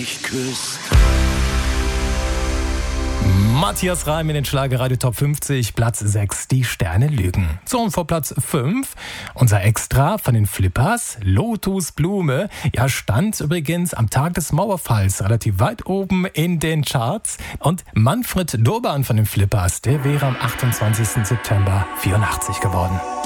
mich küsst. Matthias Reim in den Schlagerradio Top 50, Platz 6, die Sterne lügen. So, und vor Platz 5, unser Extra von den Flippers, Lotusblume. Ja, stand übrigens am Tag des Mauerfalls relativ weit oben in den Charts. Und Manfred Durban von den Flippers, der wäre am 28. September 84 geworden.